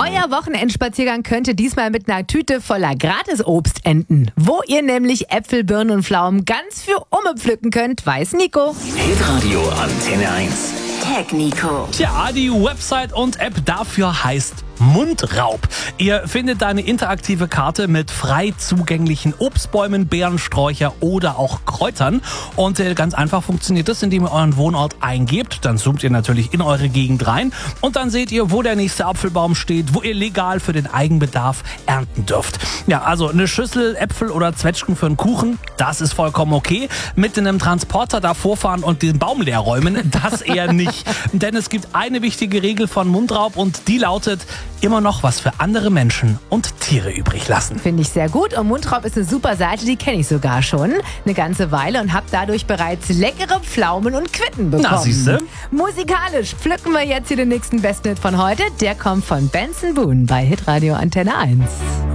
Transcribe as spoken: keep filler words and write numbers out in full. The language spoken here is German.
Euer Wochenendspaziergang könnte diesmal mit einer Tüte voller Gratisobst enden. Wo ihr nämlich Äpfel, Birnen und Pflaumen ganz für Umme pflücken könnt, weiß Nico. Hitradio Antenne eins. Tag Nico. Tja, die Website und App dafür heißt Mundraub. Ihr findet da eine interaktive Karte mit frei zugänglichen Obstbäumen, Beeren, Sträucher oder auch Kräutern. Und äh, ganz einfach funktioniert das, indem ihr euren Wohnort eingebt. Dann zoomt ihr natürlich in eure Gegend rein und dann seht ihr, wo der nächste Apfelbaum steht, wo ihr legal für den Eigenbedarf ernten dürft. Ja, also eine Schüssel Äpfel oder Zwetschgen für einen Kuchen, das ist vollkommen okay. Mit einem Transporter davor fahren und den Baum leer räumen, das eher nicht. Denn es gibt eine wichtige Regel von Mundraub und die lautet: immer noch was für andere Menschen und Tiere übrig lassen. Finde ich sehr gut. Und Mundraub ist eine super Seite, die kenne ich sogar schon eine ganze Weile und habe dadurch bereits leckere Pflaumen und Quitten bekommen. Na, siehste. Musikalisch pflücken wir jetzt hier den nächsten Besten Hit von heute. Der kommt von Benson Boone bei Hitradio Antenne eins.